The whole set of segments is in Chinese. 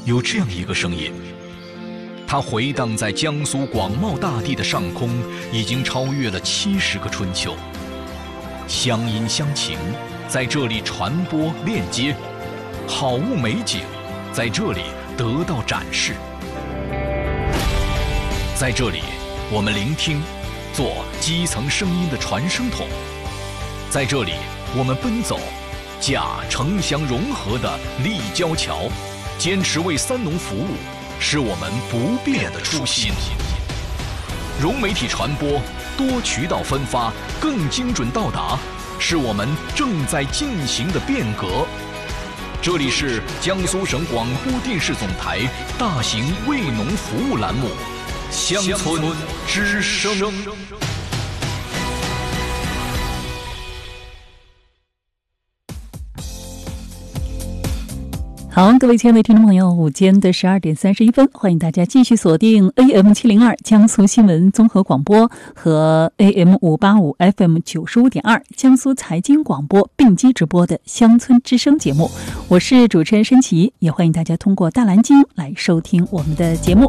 有这样一个声音，它回荡在江苏广袤大地的上空，已经超越了70个春秋。乡音乡情在这里传播链接，好物美景在这里得到展示。在这里，我们聆听，做基层声音的传声筒；在这里，我们奔走，架城乡融合的立交桥，坚持为三农服务，是我们不变的初心。融媒体传播，多渠道分发，更精准到达，是我们正在进行的变革。这里是江苏省广播电视总台大型为农服务栏目《乡村之声》。 好，各位亲爱的听众朋友，午间的12点31分，欢迎大家继续锁定 AM702 江苏新闻综合广播和 AM585 FM95.2 江苏财经广播并机直播的乡村之声节目，我是主持人申琦，也欢迎大家通过大蓝鲸来收听我们的节目。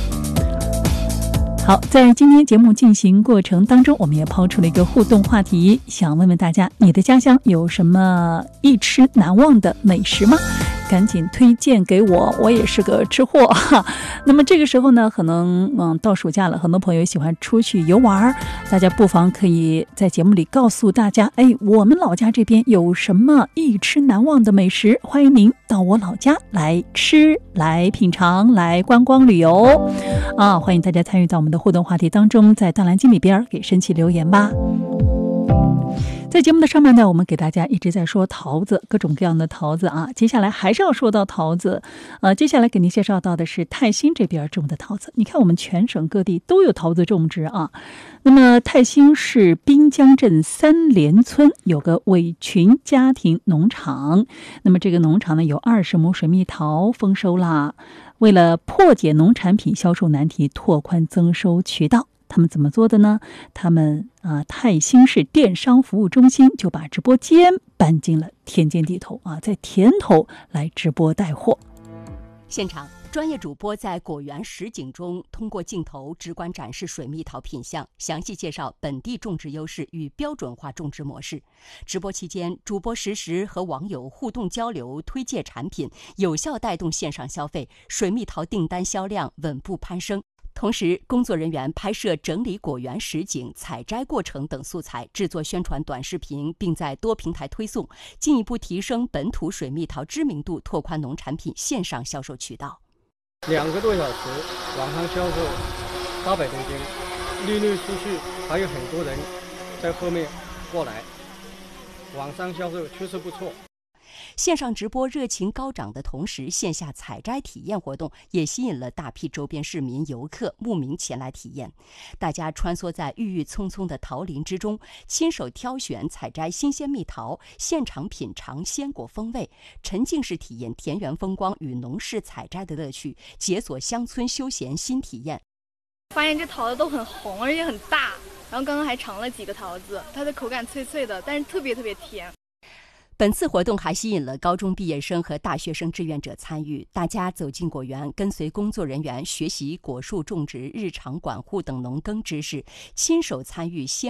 好，在今天节目进行过程当中，我们也抛出了一个互动话题，想问问大家，你的家乡有什么一吃难忘的美食吗？赶紧推荐给我，我也是个吃货哈。那么这个时候呢，可能到暑假了，很多朋友喜欢出去游玩，大家不妨可以在节目里告诉大家，我们老家这边有什么一吃难忘的美食，欢迎您到我老家来吃、来品尝、来观光旅游啊！欢迎大家参与到我们的互动话题当中，在大蓝鲸里边给申琦留言吧。在节目的上半段，我们给大家一直在说桃子，各种各样的桃子啊。接下来还是要说到桃子，接下来给您介绍到的是泰兴这边种的桃子。你看，我们全省各地都有桃子种植啊。那么泰兴市滨江镇三连村有个伟群家庭农场，那么这个农场呢有20亩水蜜桃丰收啦。为了破解农产品销售难题，拓宽增收渠道，他们怎么做的呢？他们泰兴市电商服务中心就把直播间搬进了田间地头啊，在田头来直播带货。 现场专业主播在果园实景中通过镜头直观展示水蜜桃品相，详细介绍本地种植优势与标准化种植模式。直播期间，主播实时和网友互动交流，推介产品，有效带动线上消费，水蜜桃订单销量稳步攀升。同时，工作人员拍摄整理果园实景、采摘过程等素材，制作宣传短视频，并在多平台推送，进一步提升本土水蜜桃知名度，拓宽农产品线上销售渠道。 2个多小时，网上销售800多斤，陆陆续续还有很多人在后面过来，网上销售确实不错。 线上直播热情高涨的同时，线下采摘体验活动也吸引了大批周边市民游客慕名前来体验。大家穿梭在郁郁葱葱的桃林之中，亲手挑选采摘新鲜蜜桃，现场品尝鲜果风味，沉浸式体验田园风光与农事采摘的乐趣，解锁乡村休闲新体验。 发现这桃子都很红，而且很大，然后刚刚还尝了几个桃子，它的口感脆脆的，但是特别甜。 本次活动还吸引了高中毕业生和大学生志愿者参与，大家走进果园，跟随工作人员学习果树种植、日常管护等农耕知识，亲手参与鲜